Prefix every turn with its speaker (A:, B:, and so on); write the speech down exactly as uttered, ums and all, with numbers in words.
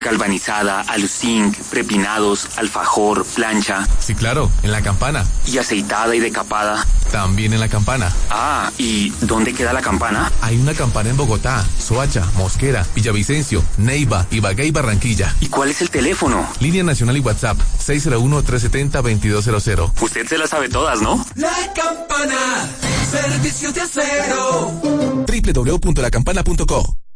A: Galvanizada, aluzinc, prepinados, alfajor, plancha.
B: Sí, claro, en La Campana.
A: Y aceitada y decapada.
B: También en La Campana.
A: Ah, ¿y dónde queda La Campana?
B: Hay una Campana en Bogotá, Soacha, Mosquera, Villavicencio, Neiva, Ibagué y Barranquilla.
A: ¿Y cuál es el teléfono?
B: Línea nacional y WhatsApp, seis cero uno, tres siete cero, dos dos cero cero.
A: Usted se las sabe todas, ¿no?
C: La Campana, servicios de acero.
B: doble u doble u doble u punto la campana punto co.